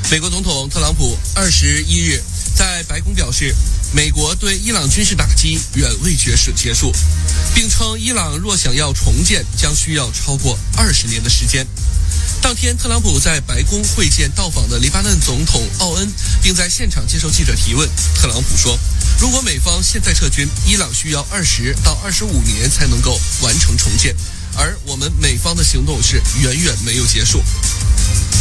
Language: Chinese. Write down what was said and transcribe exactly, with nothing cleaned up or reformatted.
美国总统特朗普二十一日在白宫表示，美国对伊朗军事打击远未结束结束，并称伊朗若想要重建，将需要超过二十年的时间。当天，特朗普在白宫会见到访的黎巴嫩总统奥恩，并在现场接受记者提问。特朗普说，如果美方现在撤军，伊朗需要二十到二十五年才能够完成重建，而我们美方的行动是远远没有结束。